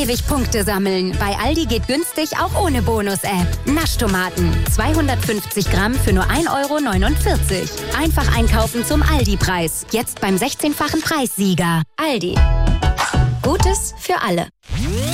ewig Punkte sammeln. Bei Aldi geht günstig auch ohne Bonus-App. Naschtomaten. 250 Gramm für nur 1,49 €. Einfach einkaufen zum Aldi-Preis. Jetzt beim 16-fachen Preissieger. Aldi. Gutes für alle.